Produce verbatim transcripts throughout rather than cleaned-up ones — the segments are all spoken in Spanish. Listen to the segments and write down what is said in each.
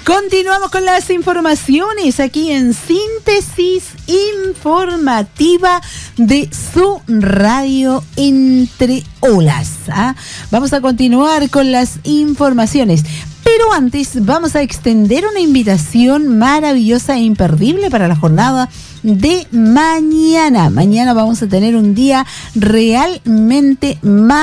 Continuamos con las informaciones aquí en Síntesis Informativa de su radio Entre Olas. ¿ah? Vamos a continuar con las informaciones. Pero antes vamos a extender una invitación maravillosa e imperdible para la jornada de mañana. Mañana vamos a tener un día realmente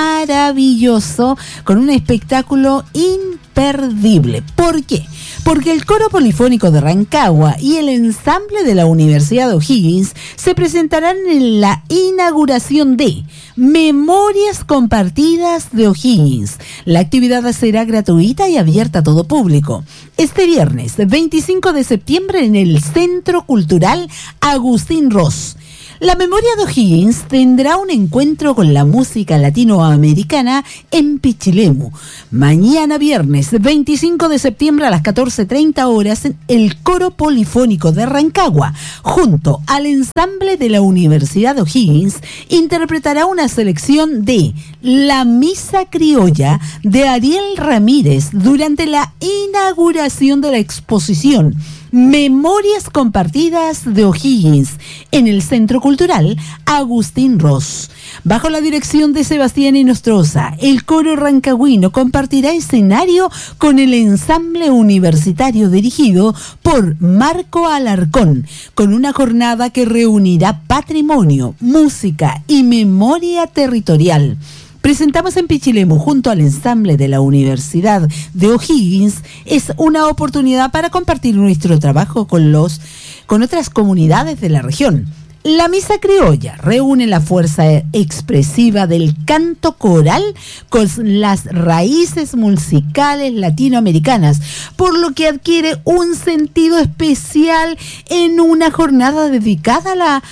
maravilloso con un espectáculo imperdible. ¿Por qué? Porque el Coro Polifónico de Rancagua y el ensamble de la Universidad de O'Higgins se presentarán en la inauguración de Memorias Compartidas de O'Higgins. La actividad será gratuita y abierta a todo público. Este viernes, veinticinco de septiembre, en el Centro Cultural Agustín Ros. La Memoria de O'Higgins tendrá un encuentro con la música latinoamericana en Pichilemu. Mañana viernes veinticinco de septiembre a las catorce treinta horas, el Coro Polifónico de Rancagua, junto al ensamble de la Universidad de O'Higgins, interpretará una selección de La Misa Criolla de Ariel Ramírez durante la inauguración de la exposición Memorias Compartidas de O'Higgins en el Centro Cultural Agustín Ros. Bajo la dirección de Sebastián Inostroza, el coro rancagüino compartirá escenario con el ensamble universitario dirigido por Marco Alarcón, con una jornada que reunirá patrimonio, música y memoria territorial. Presentamos en Pichilemu junto al ensamble de la Universidad de O'Higgins. Es una oportunidad para compartir nuestro trabajo con los con otras comunidades de la región. La Misa Criolla reúne la fuerza expresiva del canto coral con las raíces musicales latinoamericanas, por lo que adquiere un sentido especial en una jornada dedicada a la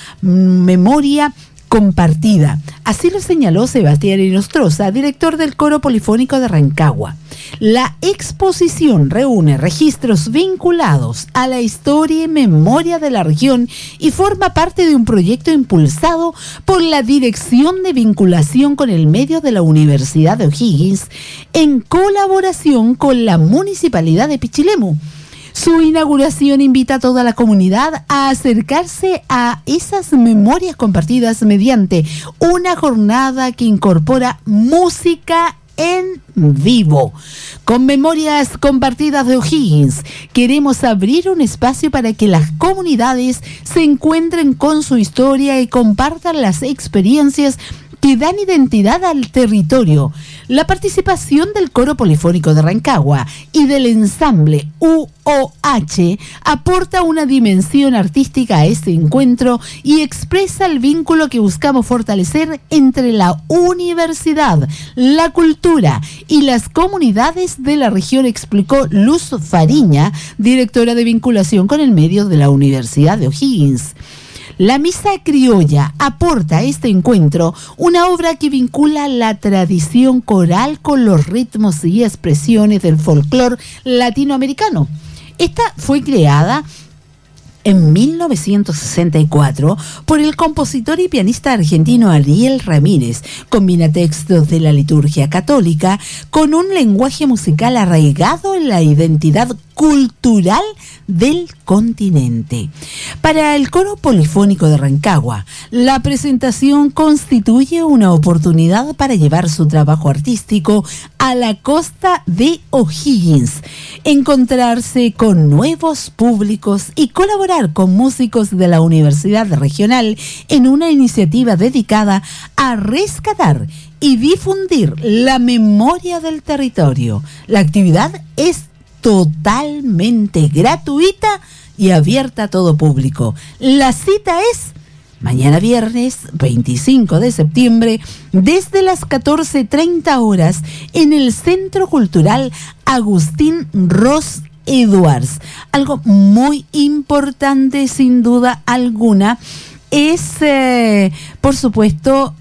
memoria compartida. Así lo señaló Sebastián Inostroza, director del Coro Polifónico de Rancagua. La exposición reúne registros vinculados a la historia y memoria de la región y forma parte de un proyecto impulsado por la Dirección de Vinculación con el Medio de la Universidad de O'Higgins en colaboración con la Municipalidad de Pichilemu. Su inauguración invita a toda la comunidad a acercarse a esas memorias compartidas mediante una jornada que incorpora música en vivo. Con Memorias Compartidas de O'Higgins, queremos abrir un espacio para que las comunidades se encuentren con su historia y compartan las experiencias que dan identidad al territorio. La participación del Coro Polifónico de Rancagua y del ensamble U O H aporta una dimensión artística a este encuentro y expresa el vínculo que buscamos fortalecer entre la universidad, la cultura y las comunidades de la región, explicó Luz Fariña, directora de vinculación con el medio de la Universidad de O'Higgins. La Misa Criolla aporta a este encuentro una obra que vincula la tradición coral con los ritmos y expresiones del folclore latinoamericano. Esta fue creada en mil novecientos sesenta y cuatro por el compositor y pianista argentino Ariel Ramírez. Combina textos de la liturgia católica con un lenguaje musical arraigado en la identidad cultural del continente. Para el Coro Polifónico de Rancagua, la presentación constituye una oportunidad para llevar su trabajo artístico a la costa de O'Higgins, encontrarse con nuevos públicos y colaborar con músicos de la Universidad Regional en una iniciativa dedicada a rescatar y difundir la memoria del territorio. La actividad es totalmente gratuita y abierta a todo público. La cita es mañana viernes veinticinco de septiembre desde las catorce treinta horas en el Centro Cultural Agustín Ros Edwards. Algo muy importante, sin duda alguna, es, eh, por supuesto,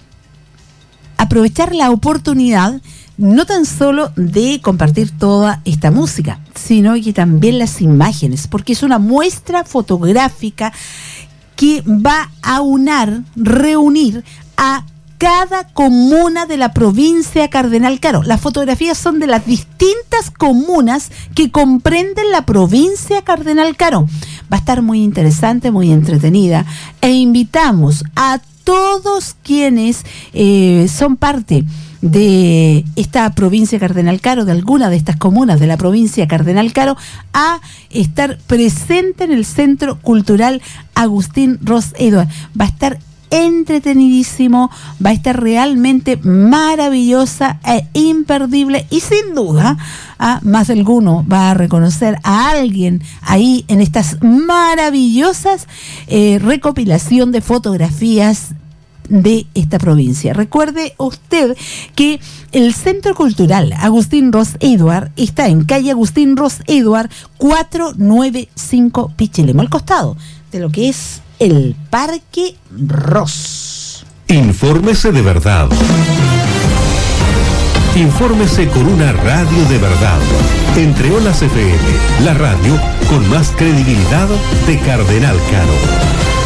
aprovechar la oportunidad no tan solo de compartir toda esta música, sino que también las imágenes, porque es una muestra fotográfica que va a unar, reunir a cada comuna de la provincia Cardenal Caro. Las fotografías son de las distintas comunas que comprenden la provincia Cardenal Caro. Va a estar muy interesante, muy entretenida, e invitamos a todos quienes eh, son parte de esta provincia Cardenal Caro, de alguna de estas comunas de la provincia Cardenal Caro, a estar presente en el Centro Cultural Agustín Ros Edwards. Va a estar entretenidísimo, va a estar realmente maravillosa e imperdible, y sin duda a más de alguno va a reconocer a alguien ahí en estas maravillosas eh, recopilación de fotografías de esta provincia. Recuerde usted que el Centro Cultural Agustín Ros Edwards está en calle Agustín Ros Edwards cuatrocientos noventa y cinco Pichilemu, al costado de lo que es el Parque Ros. Infórmese de verdad. Infórmese con una radio de verdad. Entre Olas F M, la radio con más credibilidad de Cardenal Caro.